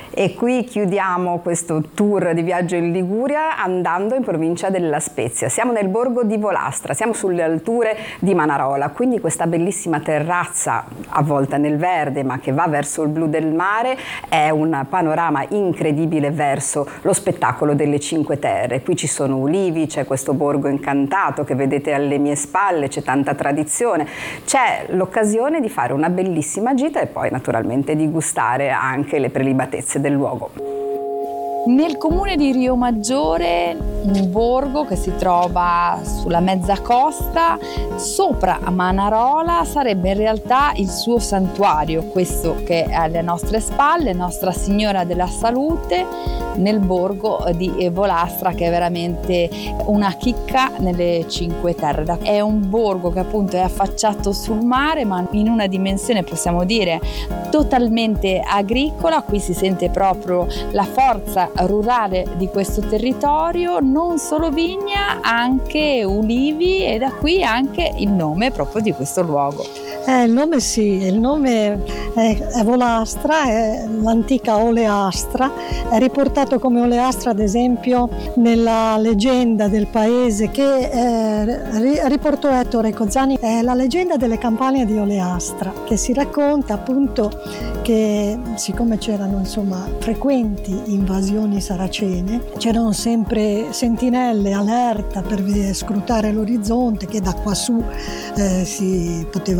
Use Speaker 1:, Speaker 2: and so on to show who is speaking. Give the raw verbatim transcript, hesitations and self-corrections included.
Speaker 1: E qui chiudiamo questo tour di viaggio in Liguria andando in provincia della Spezia. Siamo nel borgo di Volastra, siamo sulle alture di Manarola, quindi questa bellissima terrazza avvolta nel verde ma che va verso il blu del mare è un panorama incredibile verso lo spettacolo delle Cinque Terre. Qui ci sono ulivi, c'è questo borgo incantato che vedete alle mie spalle, c'è tanta tradizione, c'è l'occasione di fare una bellissima gita e poi naturalmente di gustare anche le prelibatezze del luogo.
Speaker 2: Nel comune di Rio Maggiore, un borgo che si trova sulla mezza costa, sopra a Manarola, sarebbe in realtà il suo santuario, questo che è alle nostre spalle, Nostra Signora della Salute, nel borgo di Volastra, che è veramente una chicca nelle Cinque Terre. È un borgo che appunto è affacciato sul mare, ma in una dimensione, possiamo dire, totalmente agricola. Qui si sente proprio la forza rurale di questo territorio, non solo vigna, anche ulivi, e da qui anche il nome proprio di questo luogo.
Speaker 3: Eh, il nome sì, il nome è, è Volastra, è l'antica Oleastra, è riportato come Oleastra ad esempio nella leggenda del paese che eh, riportò Ettore Cozzani, è la leggenda delle campagne di Oleastra, che si racconta appunto che siccome c'erano insomma frequenti invasioni saracene, c'erano sempre sentinelle allerta per scrutare l'orizzonte, che da quassù eh, si poteva